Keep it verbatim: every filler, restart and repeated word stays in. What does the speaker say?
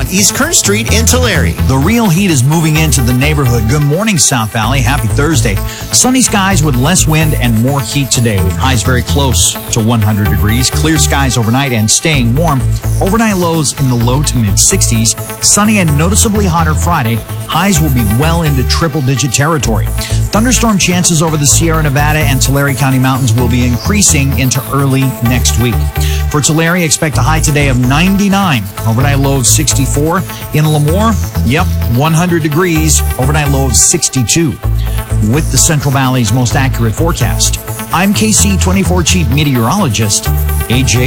East Kern Street in Tulare. The real heat is moving into the neighborhood. Good morning, South Valley. Happy Thursday. Sunny skies with less wind and more heat today, with highs very close to one hundred degrees. Clear skies overnight and staying warm. Overnight lows in the low to mid sixties. Sunny and noticeably hotter Friday. Highs will be well into triple-digit territory. Thunderstorm chances over the Sierra Nevada and Tulare County Mountains will be increasing into early next week. For Tulare, expect a high today of ninety-nine. Overnight low of sixty-four. In Lemoore, yep, one hundred degrees. Overnight low of sixty-two. With the Central Valley's most accurate forecast, I'm K C twenty-four Chief Meteorologist A J